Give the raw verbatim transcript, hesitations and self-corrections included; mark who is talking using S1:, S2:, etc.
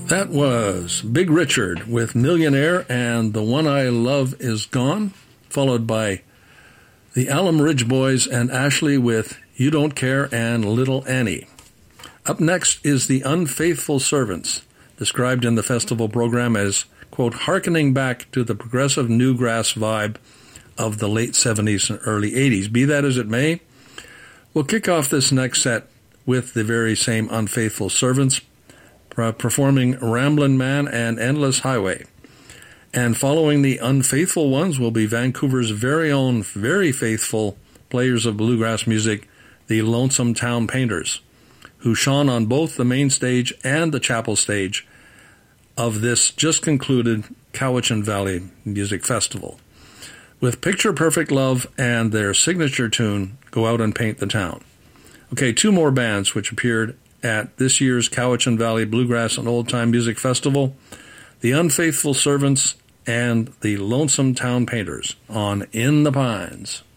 S1: That was Big Richard with Millionaire and The One I Love Is Gone, followed by the Alum Ridge Boys and Ashley with You Don't Care and Little Annie. Up next is The Unfaithful Servants, described in the festival program as, quote, hearkening back to the progressive newgrass vibe of the late seventies and early eighties. Be that as it may, we'll kick off this next set with the very same Unfaithful Servants, performing Ramblin' Man and Endless Highway. And following the Unfaithful ones will be Vancouver's very own, very faithful players of bluegrass music, the Lonesome Town Painters, who shone on both the main stage and the chapel stage of this just concluded Cowichan Valley Music Festival, with Picture Perfect Love and their signature tune, Go Out and Paint the Town. Okay, two more bands which appeared at this year's Cowichan Valley Bluegrass and Old Time Music Festival, the Unfaithful Servants and the Lonesome Town Painters on In the Pines.